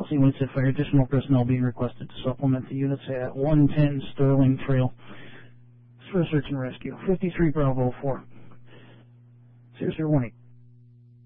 Seattle units at fire. Additional personnel being requested to supplement the units at 110 Sterling Trail. It's for search and rescue. 53 Bravo 4. 0018.